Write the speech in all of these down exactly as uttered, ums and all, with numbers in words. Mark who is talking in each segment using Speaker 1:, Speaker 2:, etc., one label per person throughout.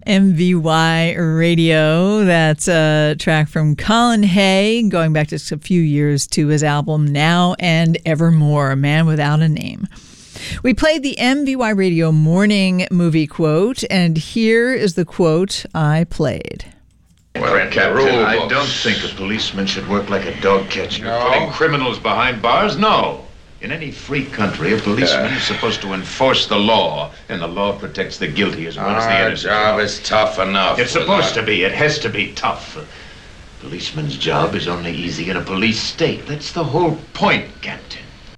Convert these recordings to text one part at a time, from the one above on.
Speaker 1: M V Y Radio. That's a track from Colin Hay, going back just a few years to his album Now and Evermore, A Man Without a Name. We played the M V Y Radio morning movie quote, and here is the quote I played.
Speaker 2: Well, Captain, I don't think a policeman should work like a dog catcher.
Speaker 3: No.
Speaker 2: Putting criminals behind bars? No. In any free country, a policeman
Speaker 3: Uh.
Speaker 2: is supposed to enforce the law, and the law protects the guilty as well as the
Speaker 3: Our
Speaker 2: innocent.
Speaker 3: job is tough enough.
Speaker 2: It's supposed to be. It has to be tough. A policeman's job is only easy in a police state. That's the whole point, Captain.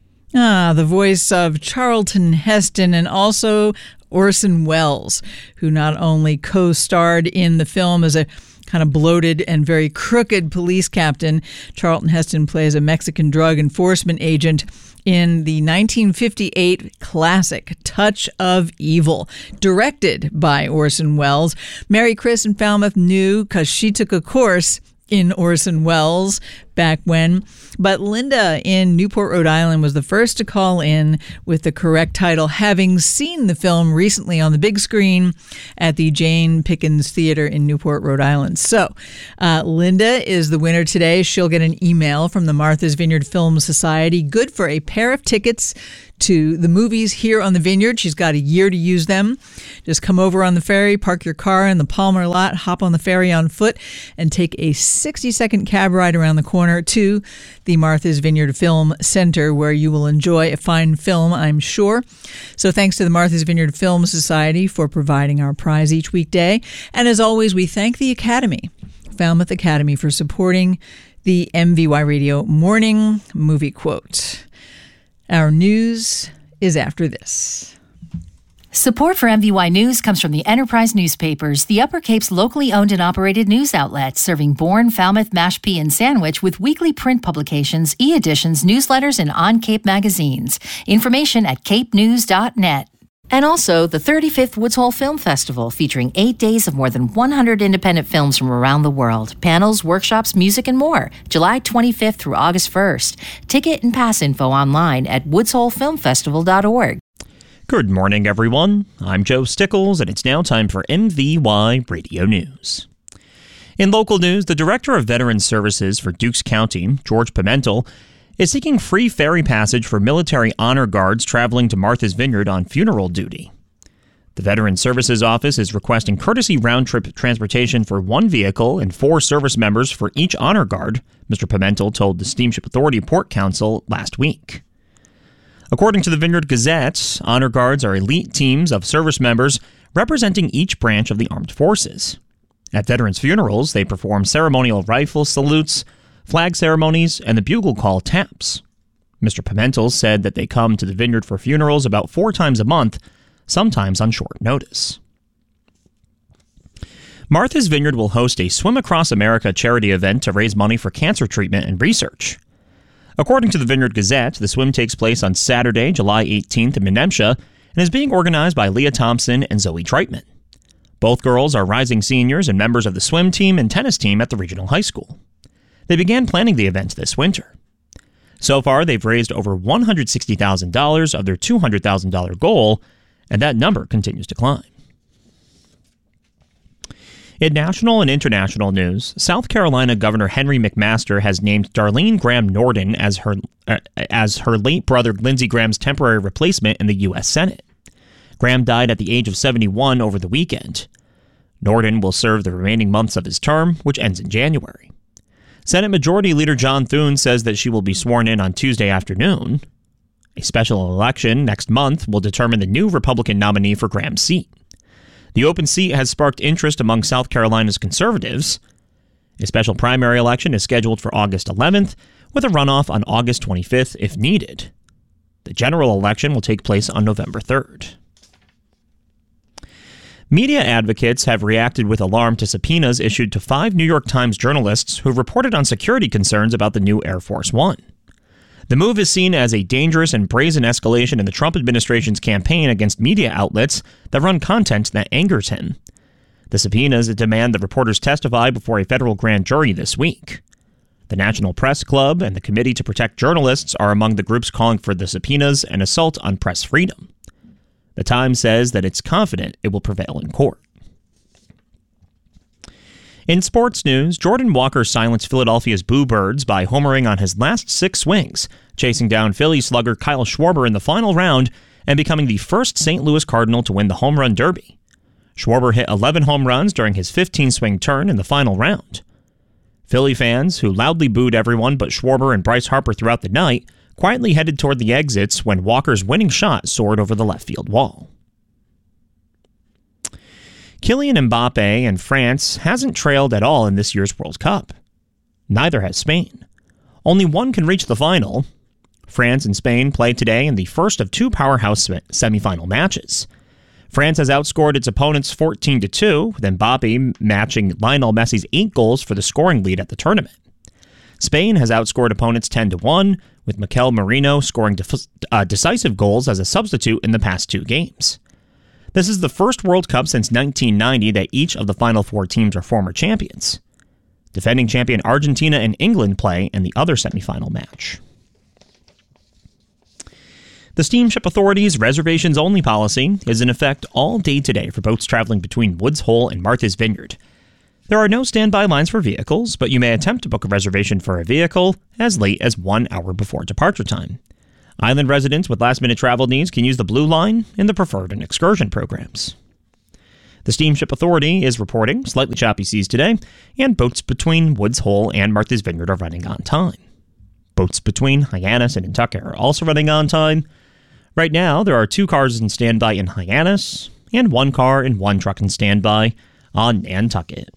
Speaker 1: Ah, the voice of Charlton Heston and also Orson Welles, who not only co-starred in the film as a kind of bloated and very crooked police captain. Charlton Heston plays a Mexican drug enforcement agent in the nineteen fifty-eight classic Touch of Evil, directed by Orson Welles. Mary Chris in Falmouth knew because she took a course in Orson Welles back when. But Linda in Newport, Rhode Island was the first to call in with the correct title, having seen the film recently on the big screen at the Jane Pickens Theater in Newport, Rhode Island. So uh, Linda is the winner today. She'll get an email from the Martha's Vineyard Film Society, good for a pair of tickets to the movies here on the Vineyard. She's got a year to use them. Just come over on the ferry, park your car in the Palmer lot, hop on the ferry on foot, and take a sixty-second cab ride around the corner to the Martha's Vineyard Film Center, where you will enjoy a fine film, I'm sure. So thanks to the Martha's Vineyard Film Society for providing our prize each weekday. And as always, we thank the Academy, Falmouth Academy, for supporting the M V Y Radio Morning Movie Quote. Our news is after this.
Speaker 4: Support for M V Y News comes from the Enterprise Newspapers, the Upper Cape's locally owned and operated news outlet, serving Bourne, Falmouth, Mashpee, and Sandwich with weekly print publications, e-editions, newsletters, and on-Cape magazines. Information at cape news dot net. And also the thirty-fifth Woods Hole Film Festival, featuring eight days of more than one hundred independent films from around the world. Panels, workshops, music, and more. July twenty-fifth through August first. Ticket and pass info online at woods hole film festival dot org.
Speaker 5: Good morning, everyone. I'm Joe Stickles, and it's now time for M V Y Radio News. In local news, the Director of Veterans Services for Dukes County, George Pimentel, is seeking free ferry passage for military honor guards traveling to Martha's Vineyard on funeral duty. The Veterans Services Office is requesting courtesy round-trip transportation for one vehicle and four service members for each honor guard, Mister Pimentel told the Steamship Authority Port Council last week. According to the Vineyard Gazette, honor guards are elite teams of service members representing each branch of the armed forces. At veterans' funerals, they perform ceremonial rifle salutes, flag ceremonies, and the bugle call taps. Mister Pimentel said that they come to the Vineyard for funerals about four times a month, sometimes on short notice. Martha's Vineyard will host a Swim Across America charity event to raise money for cancer treatment and research. According to the Vineyard Gazette, the swim takes place on Saturday, July eighteenth in Menemsha, and is being organized by Leah Thompson and Zoe Treitman. Both girls are rising seniors and members of the swim team and tennis team at the regional high school. They began planning the event this winter. So far, they've raised over one hundred sixty thousand dollars of their two hundred thousand dollars goal, and that number continues to climb. In national and international news, South Carolina Governor Henry McMaster has named Darlene Graham Norden as her uh, as her late brother Lindsey Graham's temporary replacement in the U S Senate. Graham died at the age of seventy-one over the weekend. Norden will serve the remaining months of his term, which ends in January. Senate Majority Leader John Thune says that she will be sworn in on Tuesday afternoon. A special election next month will determine the new Republican nominee for Graham's seat. The open seat has sparked interest among South Carolina's conservatives. A special primary election is scheduled for August eleventh, with a runoff on August twenty-fifth if needed. The general election will take place on November third. Media advocates have reacted with alarm to subpoenas issued to five New York Times journalists who reported on security concerns about the new Air Force One. The move is seen as a dangerous and brazen escalation in the Trump administration's campaign against media outlets that run content that angers him. The subpoenas demand the reporters testify before a federal grand jury this week. The National Press Club and the Committee to Protect Journalists are among the groups calling for the subpoenas an assault on press freedom. The Times says that it's confident it will prevail in court. In sports news, Jordan Walker silenced Philadelphia's Boo Birds by homering on his last six swings, chasing down Philly slugger Kyle Schwarber in the final round and becoming the first Saint Louis Cardinal to win the Home Run Derby. Schwarber hit eleven home runs during his fifteen-swing turn in the final round. Philly fans, who loudly booed everyone but Schwarber and Bryce Harper throughout the night, quietly headed toward the exits when Walker's winning shot soared over the left field wall. Kylian Mbappe and France hasn't trailed at all in this year's World Cup. Neither has Spain. Only one can reach the final. France and Spain play today in the first of two powerhouse semifinal matches. France has outscored its opponents fourteen to two, with Mbappe matching Lionel Messi's eight goals for the scoring lead at the tournament. Spain has outscored opponents ten to one, with Mikel Merino scoring def- uh, decisive goals as a substitute in the past two games. This is the first World Cup since nineteen ninety that each of the final four teams are former champions. Defending champion Argentina and England play in the other semifinal match. The Steamship Authority's reservations-only policy is in effect all day today for boats traveling between Woods Hole and Martha's Vineyard. There are no standby lines for vehicles, but you may attempt to book a reservation for a vehicle as late as one hour before departure time. Island residents with last-minute travel needs can use the Blue Line in the Preferred and Excursion programs. The Steamship Authority is reporting slightly choppy seas today, and boats between Woods Hole and Martha's Vineyard are running on time. Boats between Hyannis and Nantucket are also running on time. Right now, there are two cars in standby in Hyannis, and one car and one truck in standby on Nantucket.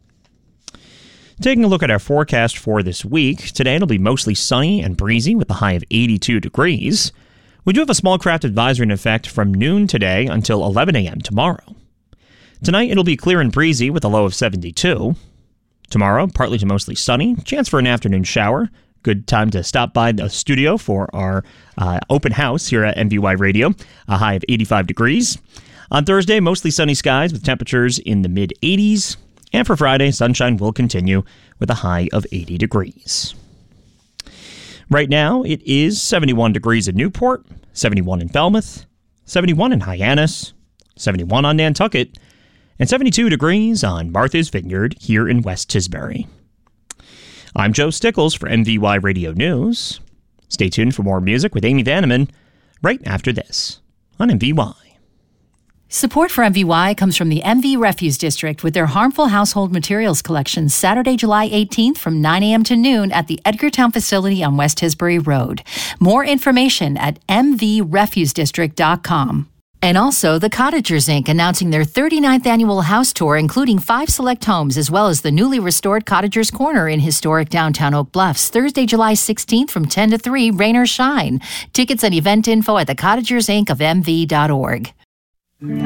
Speaker 5: Taking a look at our forecast for this week, today it'll be mostly sunny and breezy with a high of eighty-two degrees. We do have a small craft advisory in effect from noon today until eleven a.m. tomorrow. Tonight it'll be clear and breezy with a low of seventy-two. Tomorrow, partly to mostly sunny, chance for an afternoon shower. Good time to stop by the studio for our uh, open house here at M V Y Radio, a high of eighty-five degrees. On Thursday, mostly sunny skies with temperatures in the mid-eighties. And for Friday, sunshine will continue with a high of eighty degrees. Right now, it is seventy-one degrees in Newport, seventy-one in Falmouth, seventy-one in Hyannis, seventy-one on Nantucket, and seventy-two degrees on Martha's Vineyard here in West Tisbury. I'm Joe Stickles for M V Y Radio News. Stay tuned for more music with Amy Vanneman right after this on M V Y.
Speaker 4: Support for M V Y comes from the M V Refuse District with their harmful household materials collection Saturday, July eighteenth from nine a.m. to noon at the Edgartown facility on West Tisbury Road. More information at m v refuse district dot com. And also the Cottagers Incorporated announcing their thirty-ninth annual house tour, including five select homes, as well as the newly restored Cottagers Corner in historic downtown Oak Bluffs, Thursday, July sixteenth from ten to three, rain or shine. Tickets and event info at the Cottagers Incorporated of m v dot org.